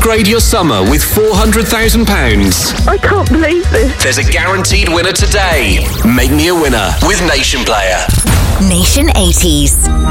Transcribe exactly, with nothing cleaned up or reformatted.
Upgrade your summer with four hundred thousand pounds. I can't believe this. There's a guaranteed winner today. Make me a winner with Nation Player. Nation eighties.